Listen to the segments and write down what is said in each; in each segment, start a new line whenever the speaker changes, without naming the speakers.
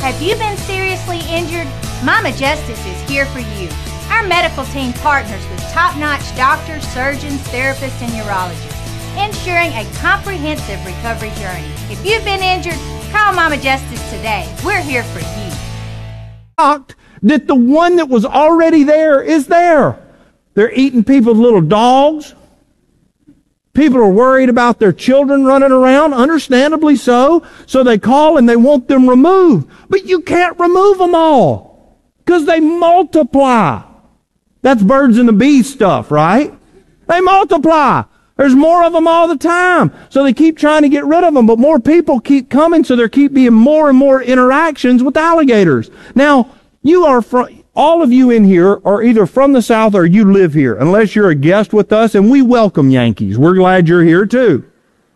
Have you been seriously injured? Mama Justice is here for you. Our medical team partners with top-notch doctors, surgeons, therapists, and urologists, ensuring a comprehensive recovery journey. If you've been injured, call Mama Justice today. We're here for you.
Shocked that the one that was already there is there. They're eating people's little dogs. People are worried about their children running around, understandably so. So they call and they want them removed. But you can't remove them all because they multiply. That's birds and the bees stuff, right? They multiply. There's more of them all the time. So they keep trying to get rid of them, but more people keep coming, so there keep being more and more interactions with alligators. Now, all of you in here are either from the South or you live here, unless you're a guest with us, and we welcome Yankees. We're glad you're here too.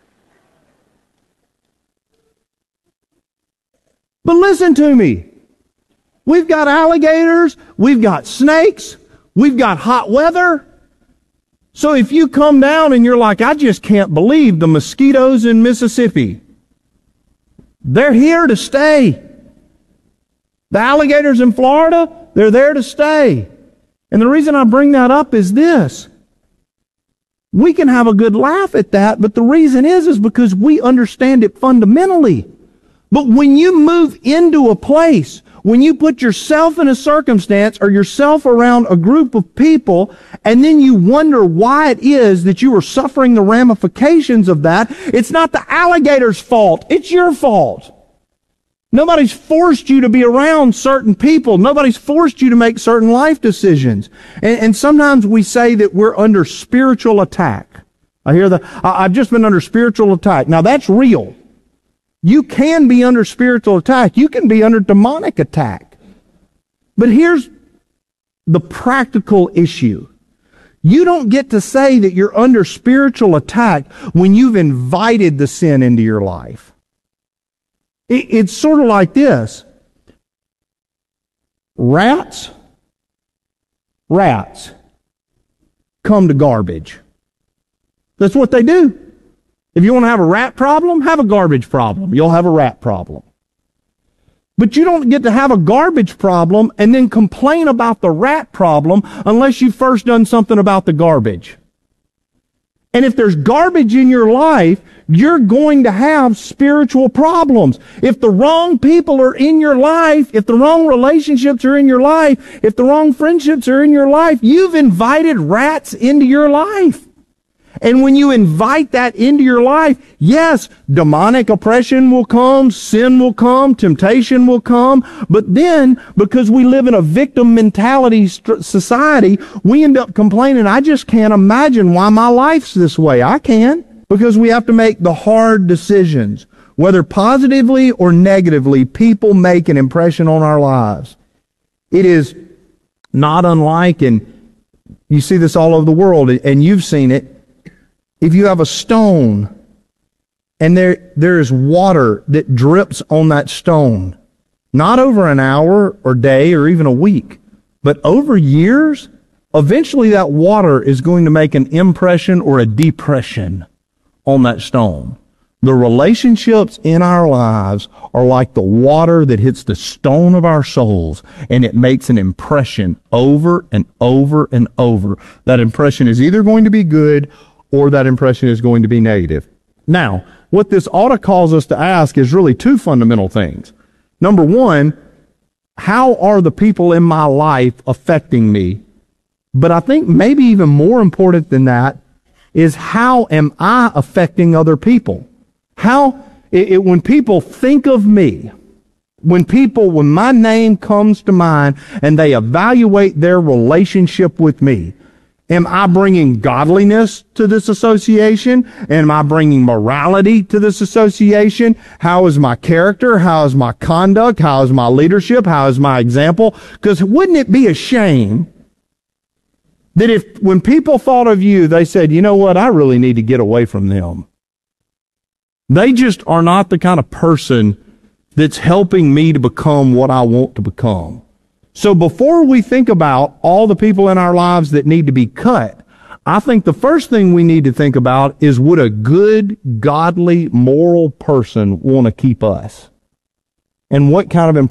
But listen to me. We've got alligators, we've got snakes, we've got hot weather. So if you come down and you're like, I just can't believe the mosquitoes in Mississippi, they're here to stay. The alligators in Florida, they're there to stay. And the reason I bring that up is this. We can have a good laugh at that, but the reason is because we understand it fundamentally. But when you move into a place, when you put yourself in a circumstance or yourself around a group of people, and then you wonder why it is that you are suffering the ramifications of that, it's not the alligator's fault. It's your fault. Nobody's forced you to be around certain people. Nobody's forced you to make certain life decisions. And sometimes we say that we're under spiritual attack. I hear that. I've just been under spiritual attack. Now that's real. You can be under spiritual attack. You can be under demonic attack. But here's the practical issue. You don't get to say that you're under spiritual attack when you've invited the sin into your life. It's sort of like this. Rats come to garbage. That's what they do. If you want to have a rat problem, have a garbage problem. You'll have a rat problem. But you don't get to have a garbage problem and then complain about the rat problem unless you've first done something about the garbage. And if there's garbage in your life, you're going to have spiritual problems. If the wrong people are in your life, if the wrong relationships are in your life, if the wrong friendships are in your life, you've invited rats into your life. And when you invite that into your life, yes, demonic oppression will come, sin will come, temptation will come. But then, because we live in a victim mentality society, we end up complaining, I just can't imagine why my life's this way. I can. Because we have to make the hard decisions. Whether positively or negatively, people make an impression on our lives. It is not unlike, and you see this all over the world, and you've seen it. If you have a stone and there is water that drips on that stone, not over an hour or day or even a week, but over years, eventually that water is going to make an impression or a depression on that stone. The relationships in our lives are like the water that hits the stone of our souls, and it makes an impression over and over and over. That impression is either going to be good or that impression is going to be negative. Now, what this ought to cause us to ask is really two fundamental things. Number one, how are the people in my life affecting me? But I think maybe even more important than that is how am I affecting other people? When people think of me, when my name comes to mind and they evaluate their relationship with me, am I bringing godliness to this association? Am I bringing morality to this association? How is my character? How is my conduct? How is my leadership? How is my example? Because wouldn't it be a shame that when people thought of you, they said, you know what, I really need to get away from them. They just are not the kind of person that's helping me to become what I want to become. So before we think about all the people in our lives that need to be cut, I think the first thing we need to think about is, would a good, godly, moral person want to keep us? And what kind of